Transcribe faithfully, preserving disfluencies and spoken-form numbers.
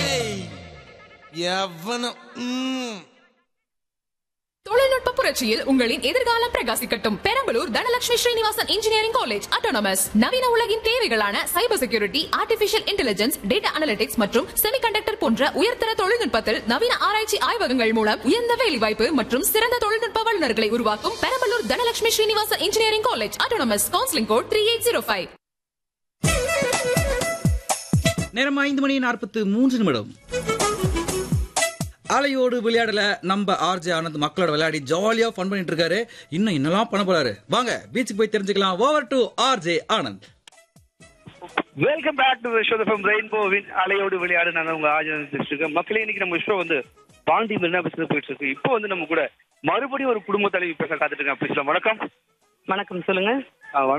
எவனும் ம். தொழில்நுட்ப புரட்சியில் உங்களின் எதிர்காலம் பிரகாசிக்கட்டும். Perambalur Dhanalakshmi Srinivasan engineering college autonomous நவீன உலகின் தேவைகளான cyber security, artificial intelligence, data analytics மற்றும் செமிகண்டக்டர் போன்ற உயர்தர தொழில்நுட்பத்தில் நவீன ஆராய்ச்சி ஆய்வகங்கள் மூலம் உயர்ந்த வேலைவாய்ப்பு மற்றும் சிறந்த தொழில்நுட்ப வல்லுநர்களை உருவாக்கும் Perambalur Dhanalakshmi Srinivasan engineering college autonomous. Counselling code three eight zero five. நேரம் ஐந்து மணி நாற்பத்து மூன்று நிமிடம். அலையோடு விளையாடல நம்ம ஆர்ஜே ஆனந்த் மக்களோட விளையாடி ஜாலியா ஃபன் பண்ணிட்டு இருக்காரு. இன்னும் என்னெல்லாம் பண்ண போறாரு வாங்க பீச்சுக்கு போய் தெரிஞ்சுக்கலாம். Over to RJ Anand. Welcome back to show from ரெயின்போவின் அலையோடு விளையாடு. நான் உங்க ஆஜன் இருக்கேன். மக்களே, இன்னைக்கு நம்ம ஷோ வந்து பாண்டி மெரினா பீச்ல போயிட்டு இருக்கு. இப்போ வந்து நம்ம கூட மறுபடியும் ஒரு குடும்ப தலைவி பேச காத்துட்டு இருக்கேன். பேசலாம். வணக்கம். வணக்கம், சொல்லுங்க.